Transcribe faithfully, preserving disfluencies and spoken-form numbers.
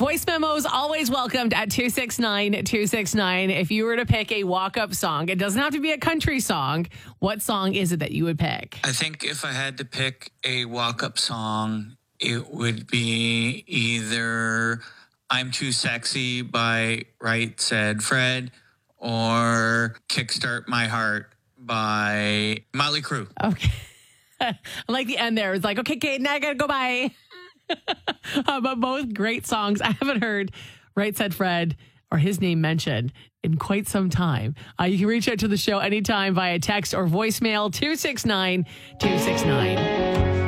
Voice memos always welcomed at two six nine, two six nine. If you were to pick a walk-up song, it doesn't have to be a country song. What song is it that you would pick? I think if I had to pick a walk-up song, it would be either I'm Too Sexy by Right Said Fred or Kickstart My Heart by Motley Crue. Okay. I like the end there. It's like, okay, Kate, now I gotta go bye. uh, but both great songs. I haven't heard Right Said Fred or his name mentioned in quite some time. Uh, you can reach out to the show anytime via text or voicemail two six nine, two six nine.